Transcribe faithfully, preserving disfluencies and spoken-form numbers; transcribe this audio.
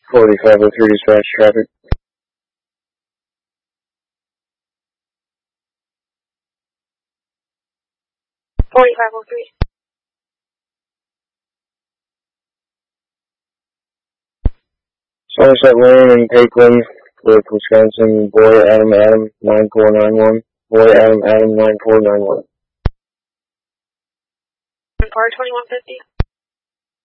forty-five oh three dispatch traffic. forty-five oh three. Somerset Lane and Pakeland with Wisconsin, boy Adam Adam nine four nine one, boy Adam Adam nine four nine one. Car twenty-one fifty.